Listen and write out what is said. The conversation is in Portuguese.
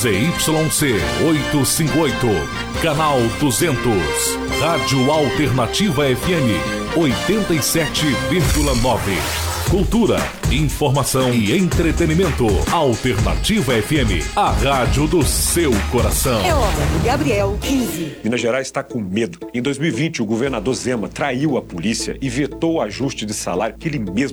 ZYC 858, canal 200, Rádio Alternativa FM 87,9. Cultura, informação e entretenimento. Alternativa FM, a rádio do seu coração. É hora do Gabriel 15. Minas Gerais está com medo. Em 2020, o governador Zema traiu a polícia e vetou o ajuste de salário que ele mesmo